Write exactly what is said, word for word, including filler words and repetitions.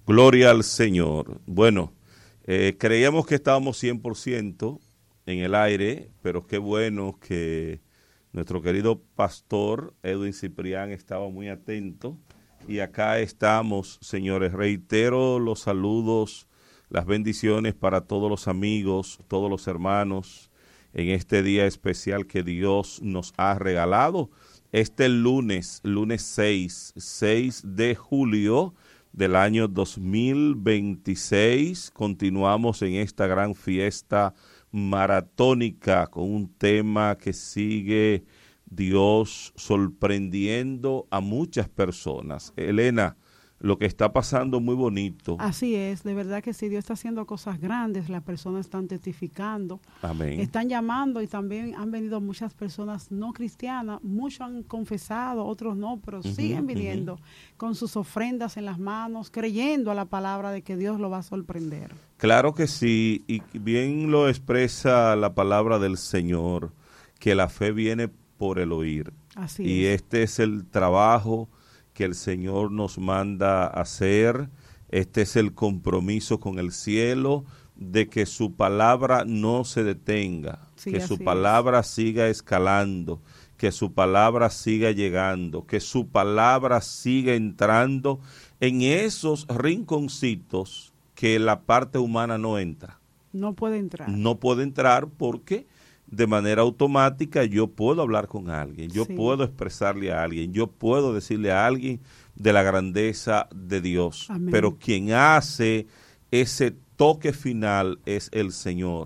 Gloria al Señor. Bueno, eh, creíamos que estábamos cien por ciento en el aire, pero qué bueno que nuestro querido pastor Edwin Ciprián estaba muy atento. Y acá estamos, señores. Reitero los saludos, las bendiciones para todos los amigos, todos los hermanos, en este día especial que Dios nos ha regalado. Este lunes, lunes seis, seis de julio del año dos mil veintiséis, continuamos en esta gran fiesta maratónica con un tema que sigue Dios sorprendiendo a muchas personas. Elena, lo que está pasando muy bonito. Así es, de verdad que sí, Dios está haciendo cosas grandes, las personas están testificando, Amén. Están llamando y también han venido muchas personas no cristianas, muchos han confesado, otros no, pero uh-huh, siguen viniendo uh-huh. con sus ofrendas en las manos, creyendo a la palabra de que Dios lo va a sorprender. Claro que sí, y bien lo expresa la palabra del Señor, que la fe viene por el oír. Así y es. este es el trabajo que el Señor nos manda hacer. Este es el compromiso con el cielo de que su palabra no se detenga, sí, que su palabra es. siga escalando, que su palabra siga llegando, que su palabra siga entrando en esos rinconcitos que la parte humana no entra. No puede entrar. No puede entrar porque de manera automática yo puedo hablar con alguien, yo sí. puedo expresarle a alguien, yo puedo decirle a alguien de la grandeza de Dios. Amén. Pero quien hace ese toque final es el Señor.